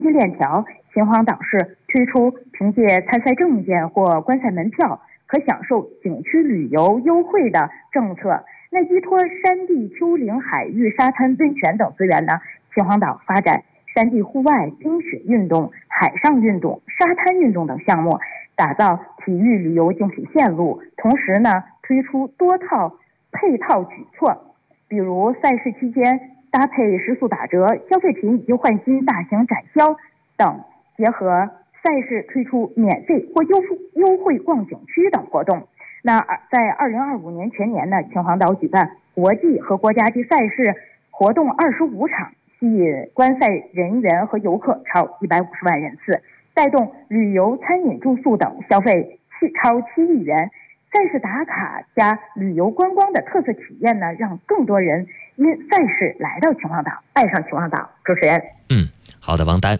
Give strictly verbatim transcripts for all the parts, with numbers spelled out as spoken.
新链条，秦皇岛市推出凭借参赛证件或观赛门票可享受景区旅游优惠的政策。那依托山地、丘陵、海域、沙滩、温泉等资源呢，秦皇岛发展山地户外、冰雪运动、海上运动、沙滩运动等项目，打造体育旅游精品线路。同时呢，推出多套配套举措，比如赛事期间搭配食宿打折、消费品以旧换新大型展销等，结合赛事推出免费或优优惠逛景区等活动。那在二零二五年全年呢，秦皇岛举办国际和国家级赛事活动二十五场，吸引观赛人员和游客超一百五十万人次，带动旅游、餐饮、住宿等消费超七亿元。赛事打卡加旅游观光的特色体验呢，让更多人因赛事来到秦皇岛，爱上秦皇岛。主持人， 嗯，好的，王丹。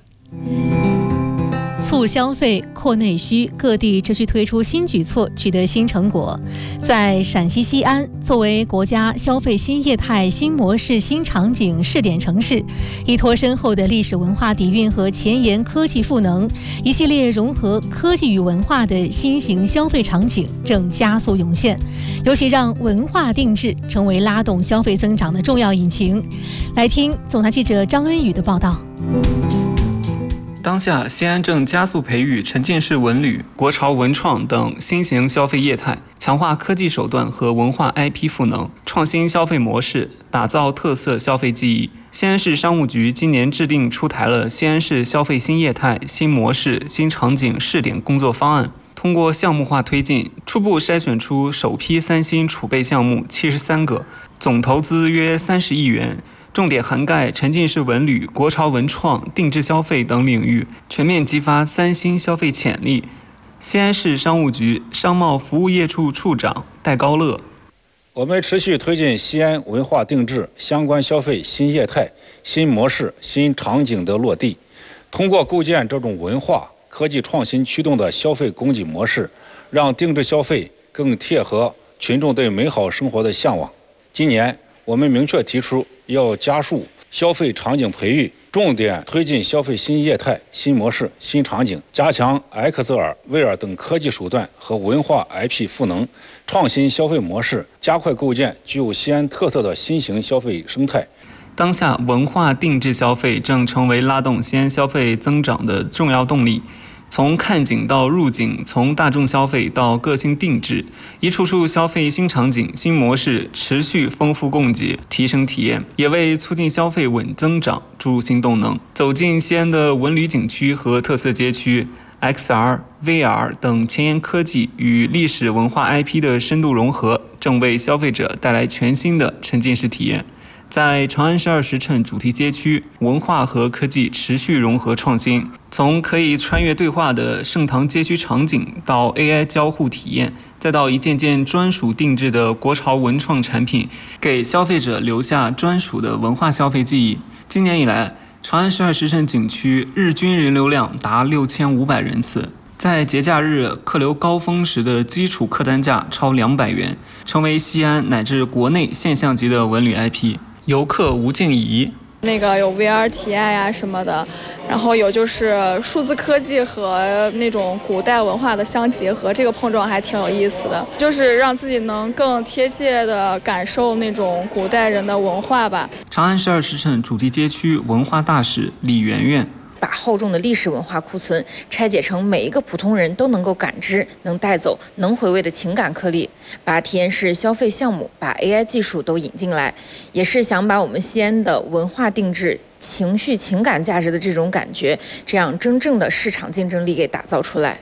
促消费、扩内需，各地持续推出新举措，取得新成果。在陕西西安，作为国家消费新业态、新模式、新场景试点城市，依托深厚的历史文化底蕴和前沿科技赋能，一系列融合科技与文化的新型消费场景正加速涌现，尤其让文化定制成为拉动消费增长的重要引擎。来听总台记者张恩宇的报道。 当下，西安正加速培育沉浸式文旅、国潮文创等新型消费业态，强化科技手段和文化 I P 赋能，创新消费模式，打造特色消费记忆。西安市商务局今年制定出台了西安市消费新业态、新模式、新场景试点工作方案，通过项目化推进，初步筛选出首批三新储备项目七十三个，总投资约三十亿元。重点涵盖沉浸式文旅、国潮文创、定制消费等领域，全面激发三新消费潜力。西安市商务局商贸服务业处处长戴高乐： 我们持续推进西安文化定制相关消费新业态、新模式、新场景的落地，通过构建这种文化科技创新驱动的消费供给模式，让定制消费更贴合群众对美好生活的向往。今年我们明确提出要加速消费场景培育，重点推进消费新业态、新模式、新场景，加强 X R、V R 等科技手段和文化 I P 赋能，创新消费模式，加快构建具有西安特色的新型消费生态。 当下，文化定制消费正成为拉动西安消费增长的重要动力。从看景到入景，从大众消费到个性定制，一处处消费新场景、新模式持续丰富供给，提升体验，也为促进消费稳增长注入新动能。走进西安的文旅景区和特色街区， X R、V R 等前沿科技与历史文化 I P 的深度融合，正为消费者带来全新的沉浸式体验。在长安十二时辰主题街区，文化和科技持续融合创新，从可以穿越对话的盛唐街区场景到 A I 交互体验，再到一件件专属定制的国潮文创产品，给消费者留下专属的文化消费记忆。今年以来，长安十二时辰景区日均人流量达六千五百人次，在节假日客流高峰时的基础客单价超两百元，成为西安乃至国内现象级的文旅 I P。游客吴静怡， 那个有 V R 体验呀什么的，然后有就是数字科技和那种古代文化的相结合，这个碰撞还挺有意思的，就是让自己能更贴切的感受那种古代人的文化吧。 长安十二时辰主题街区文化大使李媛媛， 把厚重的历史文化库存拆解成每一个普通人都能够感知、能带走、能回味的情感颗粒，把体验式消费项目、把 A I 技术都引进来，也是想把我们西安的文化定制、情绪情感价值的这种感觉，这样真正的市场竞争力给打造出来。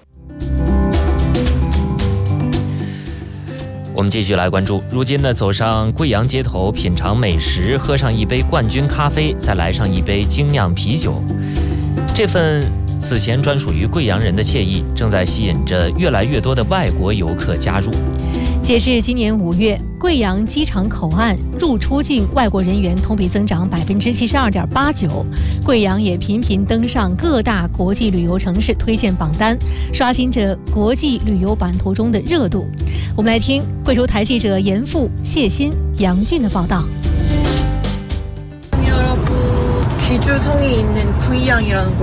我们继续来关注，如今呢，走上贵阳街头，品尝美食，喝上一杯冠军咖啡，再来上一杯精酿啤酒，这份此前专属于贵阳人的惬意，正在吸引着越来越多的外国游客加入。 截至今年五月，贵阳机场口岸入出境外国人员同比增长百分之七十二点八九，贵阳也频频登上各大国际旅游城市推荐榜单，刷新着国际旅游版图中的热度。我们来听贵州台记者严富、谢鑫、杨俊的报道。 귀주성이 있는 구이양이라는